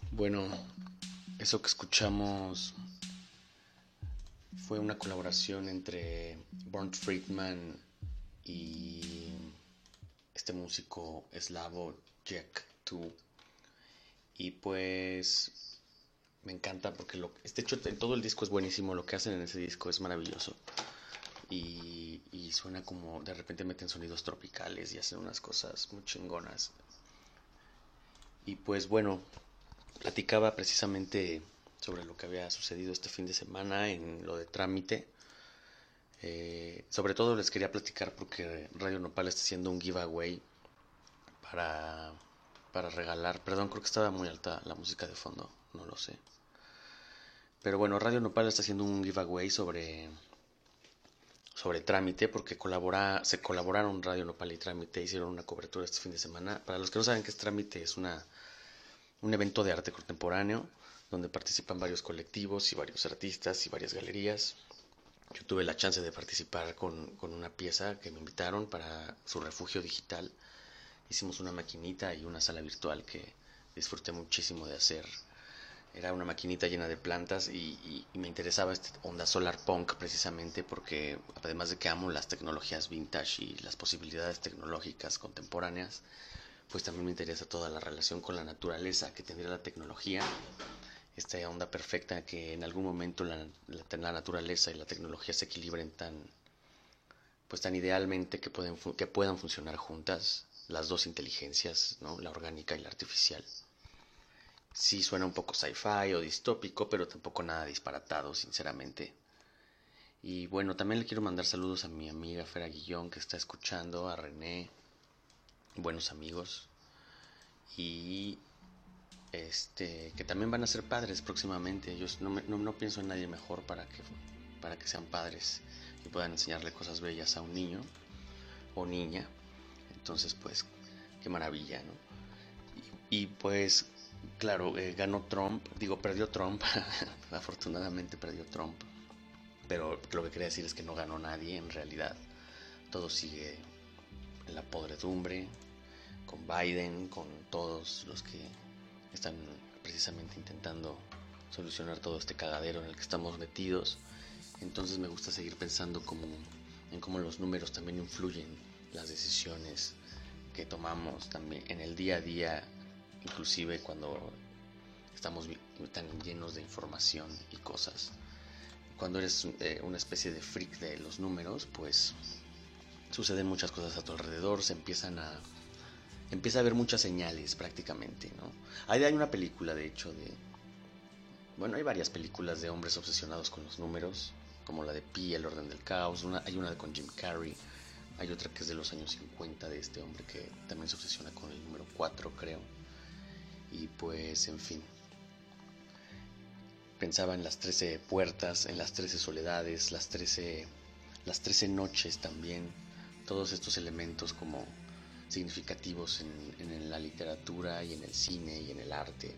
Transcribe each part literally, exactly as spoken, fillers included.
Bueno, eso que escuchamos fue una colaboración entre Bernd Friedman y este músico eslavo Jack dos. Y pues me encanta porque lo, este hecho en todo el disco es buenísimo, lo que hacen en ese disco es maravilloso. Y, y suena como de repente meten sonidos tropicales y hacen unas cosas muy chingonas. Y pues bueno, platicaba precisamente sobre lo que había sucedido este fin de semana en lo de trámite. Eh, sobre todo les quería platicar porque Radio Nopal está haciendo un giveaway para, para regalar. Perdón, creo que estaba muy alta la música de fondo, no lo sé. Pero bueno, Radio Nopal está haciendo un giveaway sobre, sobre trámite porque colabora, se colaboraron Radio Nopal y Trámite, hicieron una cobertura este fin de semana. Para los que no saben qué es Trámite, es una un evento de arte contemporáneo donde participan varios colectivos y varios artistas y varias galerías. Yo tuve la chance de participar con, con una pieza que me invitaron para su refugio digital. Hicimos una maquinita y una sala virtual que disfruté muchísimo de hacer. Era una maquinita llena de plantas y, y, y me interesaba esta onda solar punk precisamente porque además de que amo las tecnologías vintage y las posibilidades tecnológicas contemporáneas, pues también me interesa toda la relación con la naturaleza que tendría la tecnología, esta onda perfecta que en algún momento la, la, la naturaleza y la tecnología se equilibren tan, pues tan idealmente que, pueden, que puedan funcionar juntas las dos inteligencias, ¿no? La orgánica y la artificial. Sí suena un poco sci-fi o distópico, pero tampoco nada disparatado, sinceramente. Y bueno, también le quiero mandar saludos a mi amiga Fera Guillón que está escuchando, a René, buenos amigos, y este que también van a ser padres próximamente. Yo no, me, no, no pienso en nadie mejor para que, para que sean padres y puedan enseñarle cosas bellas a un niño o niña. Entonces pues qué maravilla, ¿no? Y, y pues claro, eh, ganó Trump, digo perdió Trump, afortunadamente perdió Trump, pero lo que quería decir es que no ganó nadie en realidad. Todo sigue en la podredumbre, con Biden, con todos los que están precisamente intentando solucionar todo este cagadero en el que estamos metidos. Entonces me gusta seguir pensando como, en cómo los números también influyen las decisiones que tomamos también en el día a día, inclusive cuando estamos tan llenos de información y cosas. Cuando eres eh, una especie de freak de los números, pues suceden muchas cosas a tu alrededor, se empiezan a empieza a haber muchas señales prácticamente, ¿no? Hay, hay una película, de hecho, de... Bueno, hay varias películas de hombres obsesionados con los números, como la de Pi, El orden del caos, una, hay una con Jim Carrey, hay otra que es de los años cincuenta de este hombre que también se obsesiona con el número cuatro, creo. Y pues, en fin, pensaba en las trece puertas, en las trece soledades, las trece, las trece noches también, todos estos elementos como significativos en, en la literatura y en el cine y en el arte.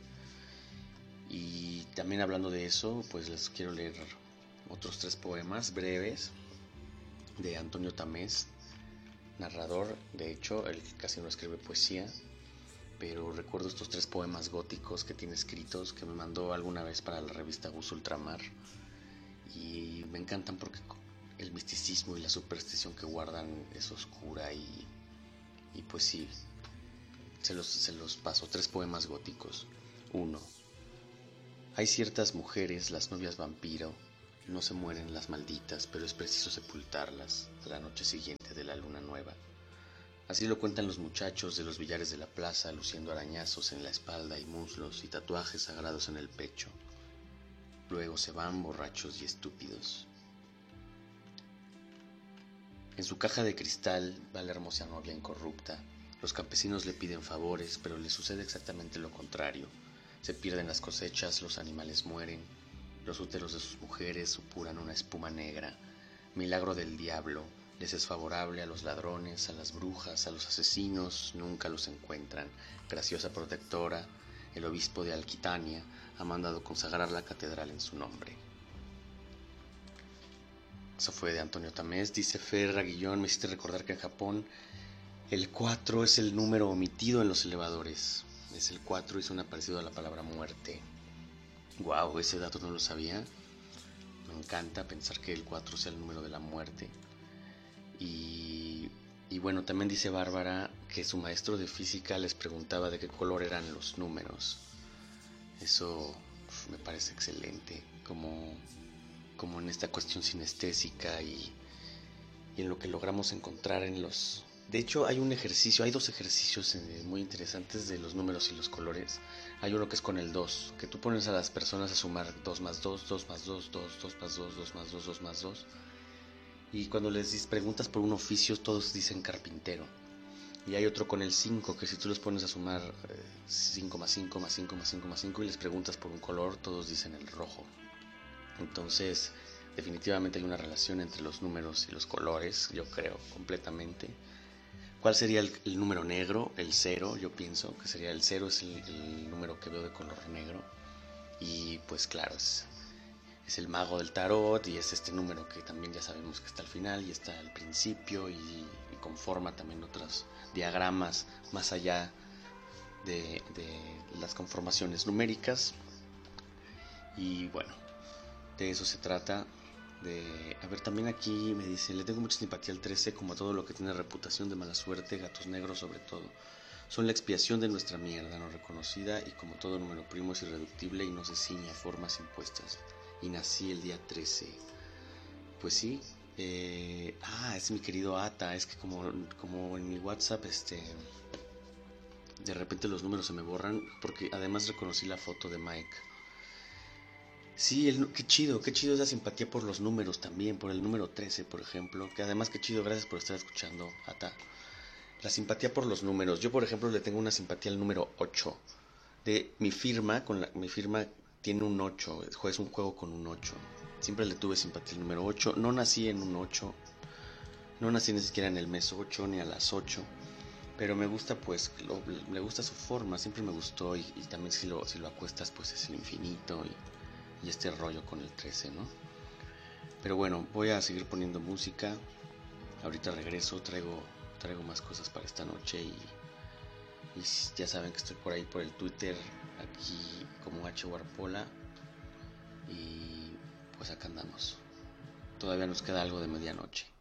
Y también hablando de eso, pues les quiero leer otros tres poemas breves de Antonio Tamés, narrador. De hecho, él casi no escribe poesía, pero recuerdo estos tres poemas góticos que tiene escritos, que me mandó alguna vez para la revista Bus Ultramar, y me encantan porque el misticismo y la superstición que guardan es oscura y, y pues sí, se los, se los paso. Tres poemas góticos. Uno. Hay ciertas mujeres, las novias vampiro, no se mueren las malditas, pero es preciso sepultarlas a la noche siguiente de la luna nueva. Así lo cuentan los muchachos de los billares de la plaza, luciendo arañazos en la espalda y muslos y tatuajes sagrados en el pecho. Luego se van borrachos y estúpidos. En su caja de cristal va la hermosa novia incorrupta. Los campesinos le piden favores, pero le sucede exactamente lo contrario. Se pierden las cosechas, los animales mueren, los úteros de sus mujeres supuran una espuma negra. Milagro del diablo, les es favorable a los ladrones, a las brujas, a los asesinos, nunca los encuentran. Graciosa protectora, el obispo de Alquitania ha mandado consagrar la catedral en su nombre. Eso fue de Antonio Tamés. Dice Fer Aguillón, me hiciste recordar que en Japón el cuatro es el número omitido en los elevadores. es el cuatro y suena parecido a la palabra muerte. Wow, ese dato no lo sabía. Me encanta pensar que el cuatro sea el número de la muerte. Y, y bueno, también dice Bárbara que su maestro de física les preguntaba de qué color eran los números. Eso uf, me parece excelente, como, como en esta cuestión sinestésica y, y en lo que logramos encontrar en los... De hecho, hay un ejercicio, hay dos ejercicios muy interesantes de los números y los colores. Hay uno que es con el dos, que tú pones a las personas a sumar dos más dos, dos más dos, dos, dos más dos, dos más dos, dos más dos. Y cuando les preguntas por un oficio, todos dicen carpintero. Y hay otro con el cinco, que si tú los pones a sumar cinco más cinco más cinco más cinco más cinco y les preguntas por un color, todos dicen el rojo. Entonces, definitivamente hay una relación entre los números y los colores, yo creo, completamente. ¿Cuál sería el, el número negro? El cero, yo pienso que sería el cero, es el, el número que veo de color negro. Y pues claro, es, es el mago del tarot y es este número que también ya sabemos que está al final y está al principio y, y conforma también otros diagramas más allá de, de las conformaciones numéricas. Y bueno, de eso se trata. De, a ver, también aquí me dice, le tengo mucha simpatía al trece, como a todo lo que tiene reputación de mala suerte, gatos negros sobre todo. Son la expiación de nuestra mierda no reconocida y como todo número primo es irreductible y no se ciñe a formas impuestas. Y nací el día trece. Pues sí. Eh, ah, es mi querido Ata. Es que como, como en mi WhatsApp, este, de repente los números se me borran porque además reconocí la foto de Mike. Sí, el, qué chido, qué chido esa simpatía por los números también, por el número trece, por ejemplo. Que además, qué chido, gracias por estar escuchando, Ata. La simpatía por los números. Yo, por ejemplo, le tengo una simpatía al número ocho. De mi firma, con la, mi firma tiene un ocho, es un juego con un ocho. Siempre le tuve simpatía al número ocho. No nací en un ocho, no nací ni siquiera en el mes ocho ni a las ocho. Pero me gusta, pues, lo, me gusta su forma, siempre me gustó. Y, y también si lo, si lo acuestas, pues es el infinito y, y este rollo con el trece, ¿no? Pero bueno, voy a seguir poniendo música. Ahorita regreso, traigo, traigo más cosas para esta noche y... Y ya saben que estoy por ahí por el Twitter, aquí como H Warpola. Y pues acá andamos. Todavía nos queda algo de medianoche.